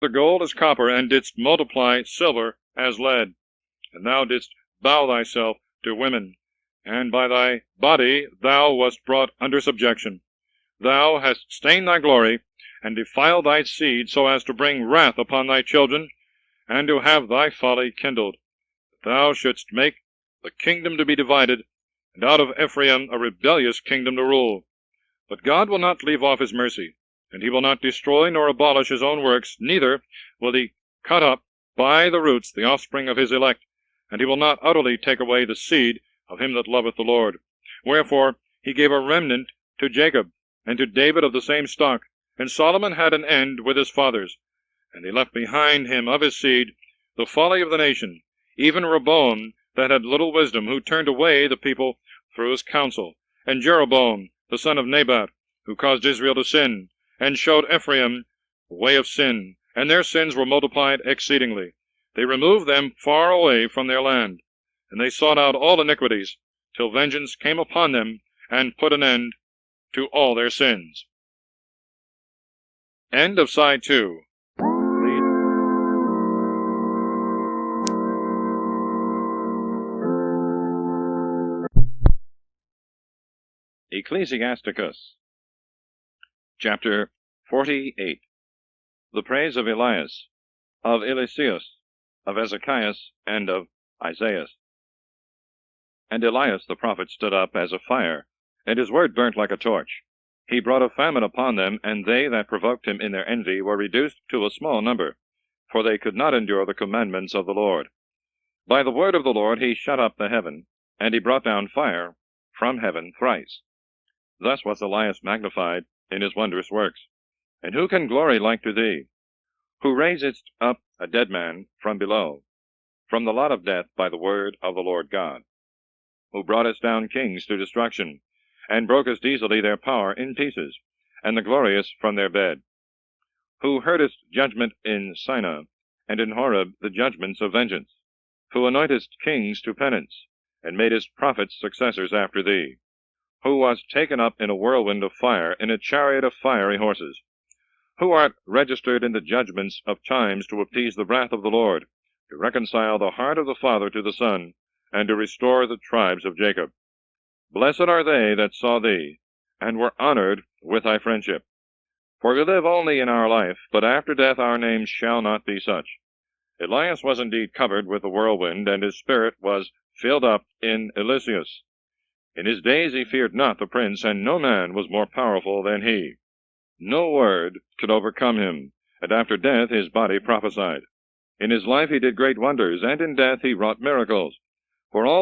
the gold as copper, and didst multiply silver as lead. And thou didst bow thyself to women, and by thy body thou wast brought under subjection. Thou hast stained thy glory, and defiled thy seed, so as to bring wrath upon thy children, and to have thy folly kindled, that thou shouldst make the kingdom to be divided, and out of Ephraim a rebellious kingdom to rule. But God will not leave off his mercy, and he will not destroy nor abolish his own works, neither will he cut up by the roots the offspring of his elect, and he will not utterly take away the seed of him that loveth the Lord. Wherefore he gave a remnant to Jacob, and to David of the same stock. And Solomon had an end with his fathers, and he left behind him of his seed the folly of the nation, even Rehoboam that had little wisdom, who turned away the people through his counsel, and Jeroboam the son of Nebat, who caused Israel to sin, and showed Ephraim the way of sin, and their sins were multiplied exceedingly. They removed them far away from their land, and they sought out all iniquities, till vengeance came upon them, and put an end to all their sins. End of Side 2. Ecclesiasticus, Chapter 48. The praise of Elias, of Eliseus, of Ezekias, and of Isaiah. And Elias the prophet stood up as a fire, and his word burnt like a torch. He brought a famine upon them, and they that provoked him in their envy were reduced to a small number, for they could not endure the commandments of the Lord. By the word of the Lord he shut up the heaven, and he brought down fire from heaven thrice. Thus was Elias magnified in his wondrous works. And who can glory like to thee, who raisedst up a dead man from below, from the lot of death by the word of the Lord God, who broughtest down kings to destruction, and brokest easily their power in pieces, and the glorious from their bed, who heardest judgment in Sinai, and in Horeb the judgments of vengeance, who anointest kings to penance, and madest prophets successors after thee, who wast taken up in a whirlwind of fire, in a chariot of fiery horses, who art registered in the judgments of times to appease the wrath of the Lord, to reconcile the heart of the Father to the Son, and to restore the tribes of Jacob. Blessed are they that saw thee, and were honored with thy friendship. For we live only in our life, but after death our names shall not be such. Elias was indeed covered with the whirlwind, and his spirit was filled up in Eliseus. In his days he feared not the prince, and no man was more powerful than he. No word could overcome him, and after death his body prophesied. In his life he did great wonders, and in death he wrought miracles. For all